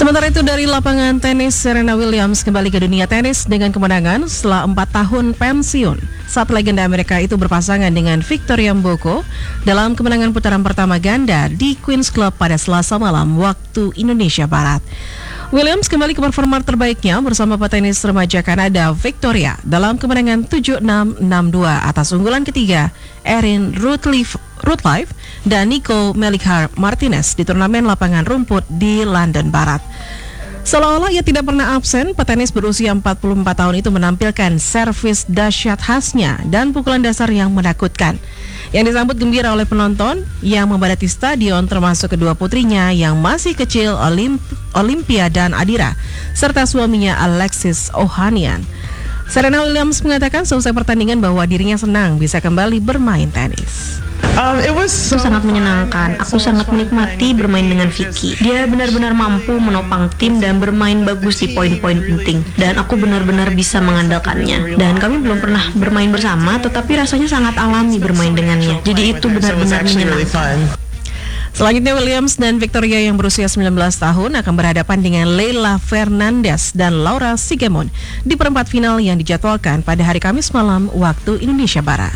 Sementara itu dari lapangan tenis, Serena Williams kembali ke dunia tenis dengan kemenangan setelah 4 tahun pensiun. Saat legenda Amerika itu berpasangan dengan Victoria Mboko dalam kemenangan putaran pertama ganda di Queen's Club pada Selasa malam waktu Indonesia Barat. Williams kembali ke performa terbaiknya bersama petenis remaja Kanada Victoria dalam kemenangan 7-6, 6-2 atas unggulan ketiga Erin Routliffe dan Nico Melichar Martinez di turnamen lapangan rumput di London Barat. Seolah-olah ia tidak pernah absen, petenis berusia 44 tahun itu menampilkan servis dahsyat khasnya dan pukulan dasar yang menakutkan, yang disambut gembira oleh penonton yang membadati stadion, termasuk kedua putrinya yang masih kecil, Olympia dan Adira, serta suaminya Alexis Ohanian. Serena Williams mengatakan selesai pertandingan bahwa dirinya senang bisa kembali bermain tenis. Itu sangat menyenangkan. Aku sangat menikmati bermain dengan Vicky. Dia benar-benar mampu menopang tim dan bermain bagus di poin-poin penting. Dan aku benar-benar bisa mengandalkannya. Dan kami belum pernah bermain bersama, tetapi rasanya sangat alami bermain dengannya. Jadi itu benar-benar menyenangkan. Selanjutnya Williams dan Victoria yang berusia 19 tahun akan berhadapan dengan Leylah Fernandez dan Laura Siegemund di perempat final yang dijadwalkan pada hari Kamis malam waktu Indonesia Barat.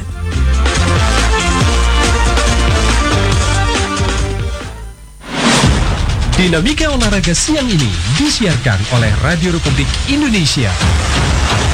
Dinamika olahraga siang ini disiarkan oleh Radio Republik Indonesia.